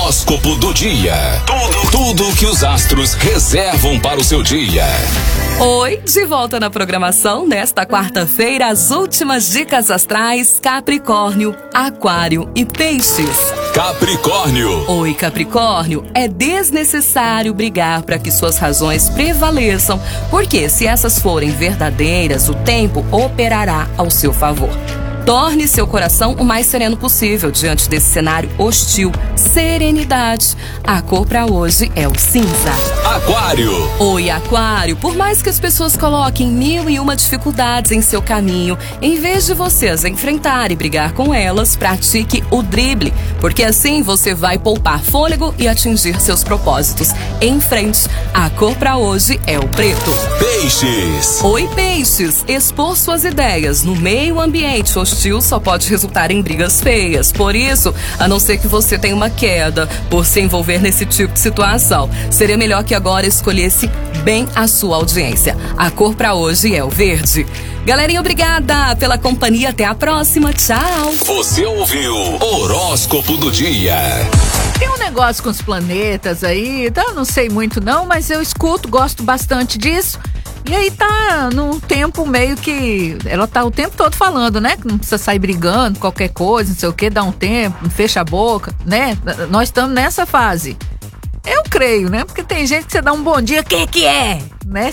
Horóscopo do dia. Tudo que os astros reservam para o seu dia. Oi, de volta na programação nesta quarta-feira, as últimas dicas astrais: Capricórnio, Aquário e Peixes. Capricórnio. Oi, Capricórnio, é desnecessário brigar para que suas razões prevaleçam, porque se essas forem verdadeiras, o tempo operará ao seu favor. Torne seu coração o mais sereno possível diante desse cenário hostil. Serenidade. A cor para hoje é o cinza. Aquário. Oi, Aquário. Por mais que as pessoas coloquem 1001 dificuldades em seu caminho, em vez de você as enfrentar e brigar com elas, pratique o drible, porque assim você vai poupar fôlego e atingir seus propósitos. Em frente. A cor para hoje é o preto. Peixes. Oi, Peixes. Expor suas ideias no meio ambiente hostil só pode resultar em brigas feias. Por isso, a não ser que você tenha uma queda por se envolver nesse tipo de situação, seria melhor que agora escolhesse bem a sua audiência. A cor para hoje é o verde. Galerinha, obrigada pela companhia. Até a próxima. Tchau. Você ouviu Horóscopo do Dia. Tem um negócio com os planetas aí, eu não sei muito não, mas eu escuto, gosto bastante disso. E aí tá num tempo meio que... Ela tá o tempo todo falando, né? Que não precisa sair brigando, qualquer coisa, não sei o que, dá um tempo, fecha a boca, né? Nós estamos nessa fase. Eu creio, né? Porque tem gente que você dá um bom dia, que é? Né?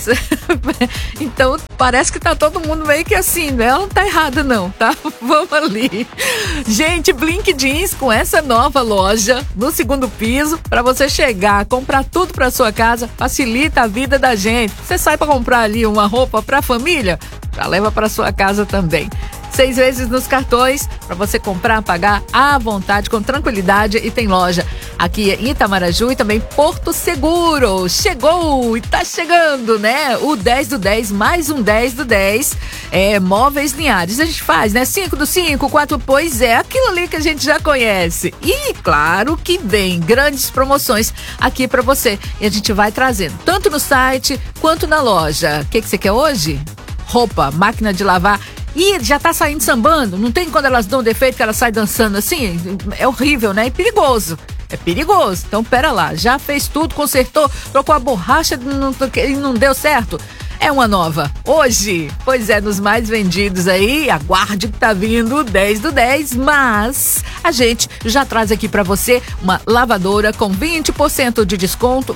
Então parece que tá todo mundo meio que assim, né? Ela não tá errada não, tá? Vamos ali. Gente, Blink Jeans com essa nova loja no segundo piso, pra você chegar, comprar tudo pra sua casa, facilita a vida da gente. Você sai pra comprar ali uma roupa pra família, já leva pra sua casa também. 6 vezes nos cartões, para você comprar, pagar à vontade, com tranquilidade. E tem loja aqui em Itamaraju e também Porto Seguro. Chegou e tá chegando, né? O 10 do 10, mais um 10 do 10. Móveis Linhares. A gente faz, né? 5 do 5, 4, pois é, aquilo ali que a gente já conhece. E claro que vem grandes promoções aqui para você. E a gente vai trazendo, tanto no site quanto na loja. O que você quer hoje? Roupa, máquina de lavar. E já tá saindo sambando, não tem quando elas dão defeito que elas saem dançando assim? É horrível, né? É perigoso. É perigoso. Então, pera lá, já fez tudo, consertou, trocou a borracha e não deu certo? É uma nova. Hoje, pois é, nos mais vendidos aí, aguarde que tá vindo o 10 do 10, mas a gente já traz aqui pra você uma lavadora com 20% de desconto,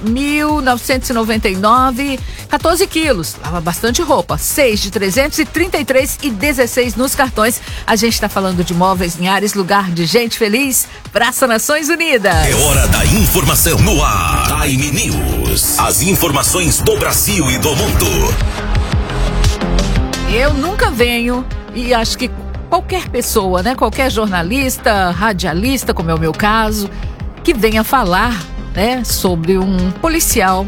1.999, 14 quilos, lava bastante roupa, 6 de 333 e 16 nos cartões. A gente tá falando de Móveis Linhares, lugar de gente feliz, Praça Nações Unidas. É hora da informação no ar. Time News. As informações do Brasil e do mundo. Eu nunca venho, e acho que qualquer pessoa, né, qualquer jornalista, radialista, como é o meu caso, que venha falar, né, sobre um policial,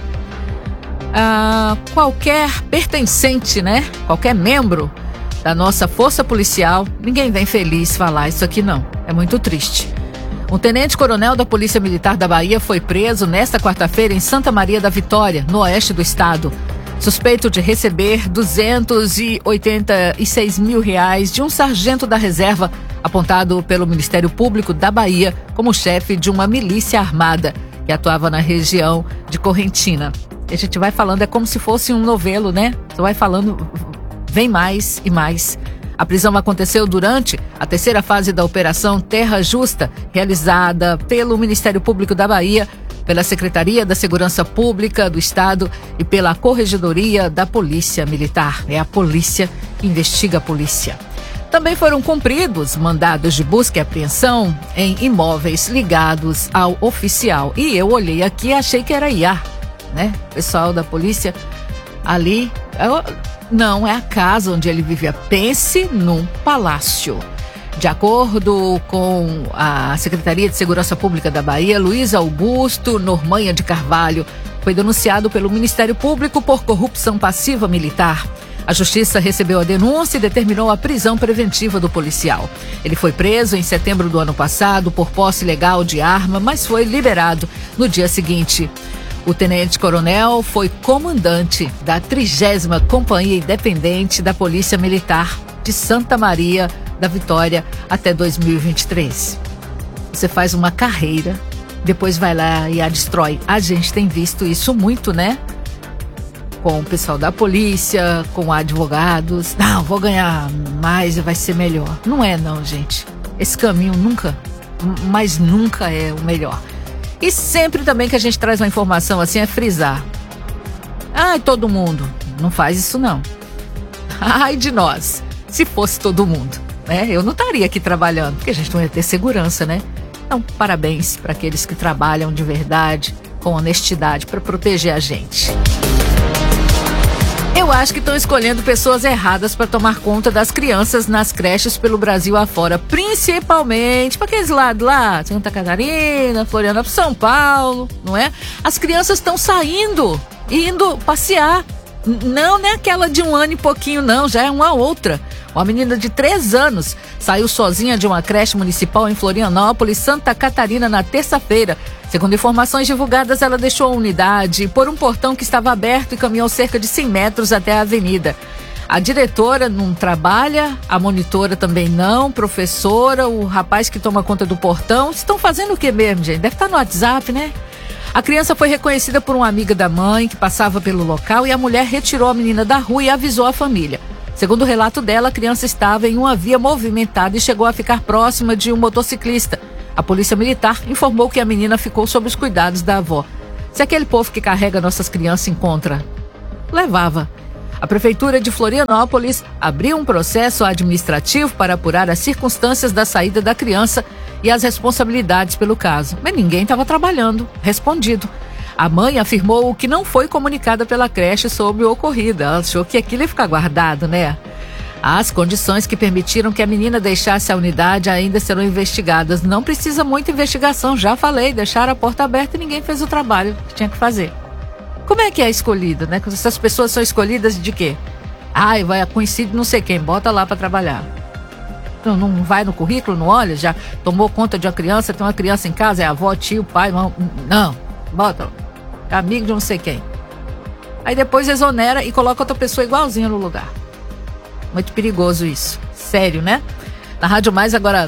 qualquer pertencente, né, qualquer membro da nossa força policial, ninguém vem feliz falar isso aqui não, é muito triste. Um tenente-coronel da Polícia Militar da Bahia foi preso nesta quarta-feira em Santa Maria da Vitória, no oeste do estado, suspeito de receber R$286 mil de um sargento da reserva, apontado pelo Ministério Público da Bahia como chefe de uma milícia armada que atuava na região de Correntina. A gente vai falando, é como se fosse um novelo, né? Você vai falando, vem mais e mais. A prisão aconteceu durante a terceira fase da Operação Terra Justa, realizada pelo Ministério Público da Bahia, pela Secretaria da Segurança Pública do Estado e pela Corregedoria da Polícia Militar. É a polícia que investiga a polícia. Também foram cumpridos mandados de busca e apreensão em imóveis ligados ao oficial. E eu olhei aqui e achei que era IA, né? O pessoal da polícia ali... Não, é a casa onde ele vivia. Pense num palácio. De acordo com a Secretaria de Segurança Pública da Bahia, Luiz Augusto Normanha de Carvalho foi denunciado pelo Ministério Público por corrupção passiva militar. A Justiça recebeu a denúncia e determinou a prisão preventiva do policial. Ele foi preso em setembro do ano passado por posse ilegal de arma, mas foi liberado no dia seguinte. O tenente-coronel foi comandante da 30ª Companhia Independente da Polícia Militar de Santa Maria da Vitória até 2023. Você faz uma carreira depois vai lá e a destrói. A gente tem visto isso muito, né? Com o pessoal da polícia, com advogados. Não, vou ganhar mais e vai ser melhor. Não é não, gente. Esse caminho nunca, mas nunca é o melhor. E sempre também que a gente traz uma informação assim é frisar. Ai, todo mundo. Não faz isso não. Ai de nós, se fosse todo mundo, né? Eu não estaria aqui trabalhando, porque a gente não ia ter segurança, né? Então, parabéns para aqueles que trabalham de verdade, com honestidade, para proteger a gente. Eu acho que estão escolhendo pessoas erradas para tomar conta das crianças nas creches pelo Brasil afora, principalmente para aqueles lados lá, Santa Catarina, Florianópolis, São Paulo, não é? As crianças estão saindo, indo passear. Não é aquela de 1 ano e pouquinho, não, já é uma outra. Uma menina de 3 anos saiu sozinha de uma creche municipal em Florianópolis, Santa Catarina, na terça-feira. Segundo informações divulgadas, ela deixou a unidade por um portão que estava aberto e caminhou cerca de 100 metros até a avenida. A diretora não trabalha, a monitora também não, professora, o rapaz que toma conta do portão. Estão fazendo o que mesmo, gente? Deve estar no WhatsApp, né? A criança foi reconhecida por uma amiga da mãe que passava pelo local e a mulher retirou a menina da rua e avisou a família. Segundo o relato dela, a criança estava em uma via movimentada e chegou a ficar próxima de um motociclista. A polícia militar informou que a menina ficou sob os cuidados da avó. Se aquele povo que carrega nossas crianças encontra, levava. A Prefeitura de Florianópolis abriu um processo administrativo para apurar as circunstâncias da saída da criança e as responsabilidades pelo caso. Mas ninguém estava trabalhando. Respondido. A mãe afirmou que não foi comunicada pela creche sobre o ocorrido. Ela achou que aquilo ia ficar guardado, né? As condições que permitiram que a menina deixasse a unidade ainda serão investigadas. Não precisa muita investigação, já falei, deixaram a porta aberta e ninguém fez o trabalho que tinha que fazer. Como é que é escolhido, né? Essas pessoas são escolhidas de quê? Ai, vai a coincide não sei quem, bota lá para trabalhar. Não vai no currículo, não olha, já tomou conta de uma criança, tem uma criança em casa, é avó, tio, pai, irmão. Não, bota lá. Amigo de não sei quem. Aí depois exonera e coloca outra pessoa igualzinha no lugar. Muito perigoso isso. Sério, né? Na Rádio Mais agora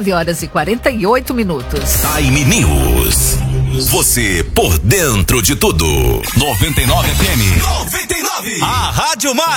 9h48. Time News. Você por dentro de tudo. 99 FM. 99. A Rádio Mais.